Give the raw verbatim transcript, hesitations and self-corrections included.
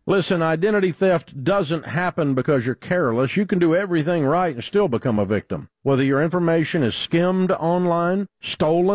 Listen, identity theft doesn't happen because you're careless. You can do everything right and still become a victim. Whether your information is skimmed online, stolen,